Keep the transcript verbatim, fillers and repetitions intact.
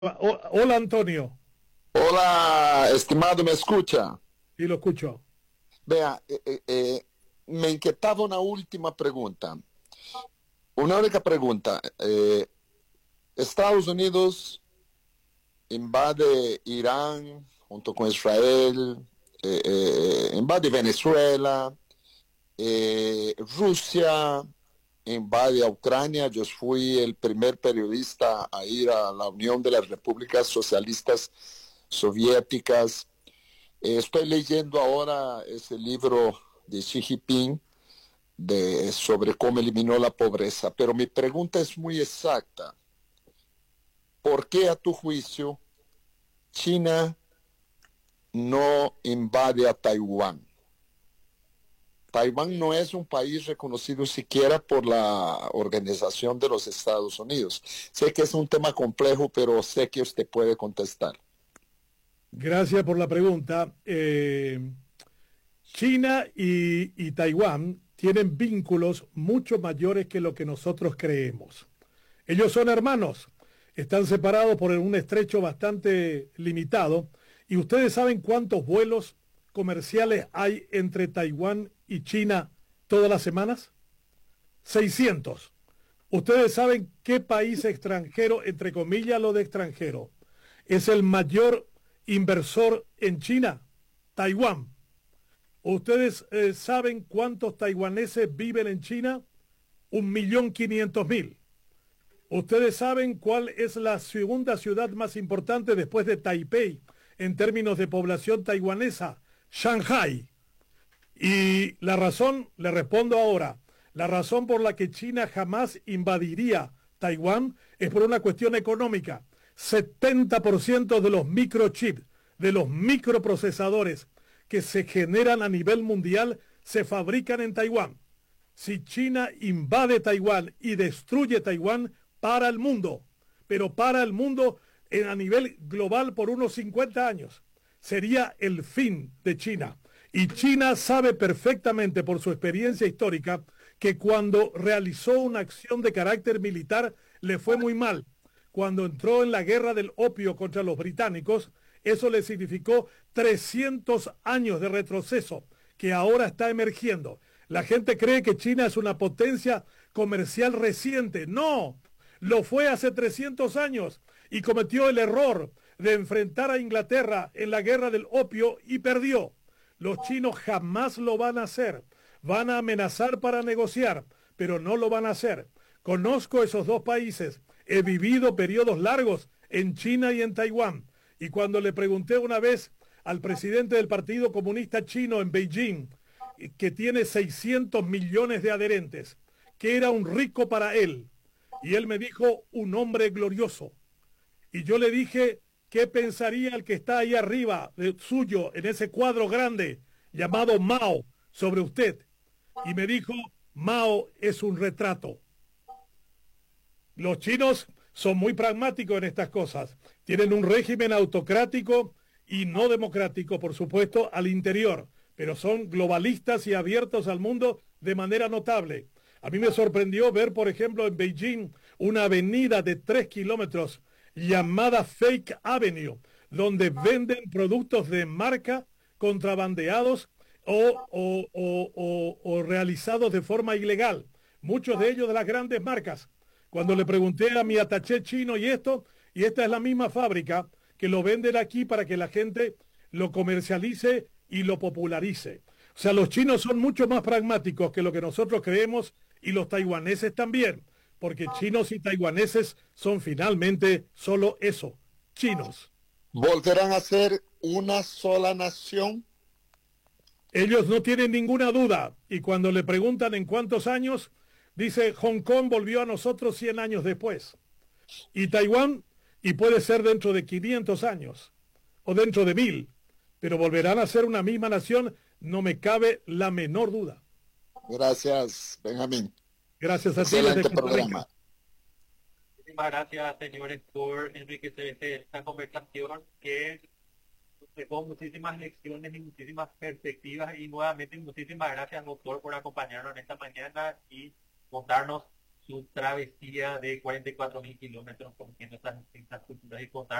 O- Hola Antonio, Hola, estimado, ¿me escucha? y lo escucho. Vea, eh, eh, eh, me inquietaba una última pregunta. Una única pregunta. Eh, Estados Unidos invade Irán junto con Israel, eh, eh, invade Venezuela, eh, Rusia invade a Ucrania. Yo fui el primer periodista a ir a la Unión de las Repúblicas Socialistas Soviéticas. Eh, estoy leyendo ahora ese libro de Xi Jinping de, sobre cómo eliminó la pobreza, pero mi pregunta es muy exacta. ¿Por qué, a tu juicio, China no invade a Taiwán? Taiwán no es un país reconocido siquiera por la Organización de los Estados Unidos. Sé que es un tema complejo, pero sé que usted puede contestar. Gracias por la pregunta. Eh, China y, y Taiwán tienen vínculos mucho mayores que lo que nosotros creemos. Ellos son hermanos, están separados por un estrecho bastante limitado. ¿Y ustedes saben cuántos vuelos comerciales hay entre Taiwán y China todas las semanas? Seiscientos. ¿Ustedes saben qué país extranjero, entre comillas lo de extranjero, es el mayor inversor en China? Taiwán. ¿Ustedes eh, saben cuántos taiwaneses viven en China? Un millón quinientos mil. ¿Ustedes saben cuál es la segunda ciudad más importante después de Taipei en términos de población taiwanesa? Shanghai. Y la razón, le respondo ahora, la razón por la que China jamás invadiría Taiwán es por una cuestión económica. setenta por ciento de los microchips, de los microprocesadores que se generan a nivel mundial, se fabrican en Taiwán. Si China invade Taiwán y destruye Taiwán, para el mundo, pero para el mundo en, a nivel global por unos cincuenta años. Sería el fin de China. Y China sabe perfectamente por su experiencia histórica que cuando realizó una acción de carácter militar le fue muy mal. Cuando entró en la guerra del opio contra los británicos, eso le significó trescientos años de retroceso que ahora está emergiendo. La gente cree que China es una potencia comercial reciente. No, lo fue hace trescientos años y cometió el error de enfrentar a Inglaterra en la guerra del opio y perdió. Los chinos jamás lo van a hacer. Van a amenazar para negociar, pero no lo van a hacer. Conozco esos dos países. He vivido periodos largos en China y en Taiwán. Y cuando le pregunté una vez al presidente del Partido Comunista Chino en Beijing, que tiene seiscientos millones de adherentes, que era un rico para él, y él me dijo, un hombre glorioso. Y yo le dije, ¿qué pensaría el que está ahí arriba de suyo en ese cuadro grande llamado Mao sobre usted? Y me dijo, Mao es un retrato. Los chinos son muy pragmáticos en estas cosas. Tienen un régimen autocrático y no democrático, por supuesto, al interior, pero son globalistas y abiertos al mundo de manera notable. A mí me sorprendió ver, por ejemplo, en Beijing una avenida de tres kilómetros llamada Fake Avenue, donde venden productos de marca contrabandeados o, o, o, o, o realizados de forma ilegal, muchos de ellos de las grandes marcas. Cuando le pregunté a mi ataché chino y esto, y esta es la misma fábrica que lo venden aquí para que la gente lo comercialice y lo popularice. O sea, los chinos son mucho más pragmáticos que lo que nosotros creemos y los taiwaneses también, porque chinos y taiwaneses son finalmente solo eso, chinos. ¿Volverán a ser una sola nación? Ellos no tienen ninguna duda y cuando le preguntan en cuántos años, dice Hong Kong volvió a nosotros cien años después. Y Taiwán, y puede ser dentro de quinientos años o dentro de mil, pero volverán a ser una misma nación, no me cabe la menor duda. Gracias, Benjamín. Gracias a ti desde Excelente Costa Rica. programa. Muchísimas gracias, señores, por enriquecerse esta conversación que dejó muchísimas lecciones y muchísimas perspectivas. Y nuevamente, muchísimas gracias, doctor, por acompañarnos en esta mañana y contarnos su travesía de cuarenta y cuatro mil kilómetros conociendo estas distintas culturas y contar